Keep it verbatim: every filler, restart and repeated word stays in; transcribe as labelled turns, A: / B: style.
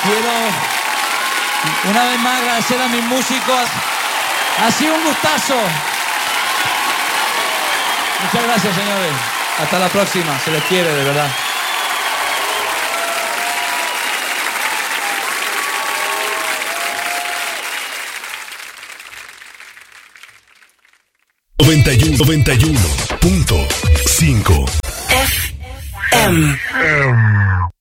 A: Quiero una vez más agradecer a mis músicos. Ha sido un gustazo. Muchas gracias, señores. Hasta la próxima. Se les quiere, de verdad.
B: noventa y uno, noventa y uno punto cinco
C: F M.